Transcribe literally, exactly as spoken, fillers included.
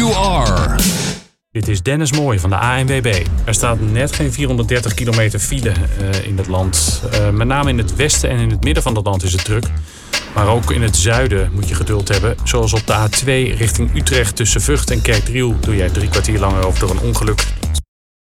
you are. Dit is Dennis Mooij van de A N W B. Er staat net geen vierhonderddertig kilometer file uh, in het land. Uh, met name in het westen en in het midden van het land is het druk. Maar ook in het zuiden moet je geduld hebben. Zoals op de A twee richting Utrecht tussen Vught en Kerkdriel doe jij drie kwartier langer over door een ongeluk.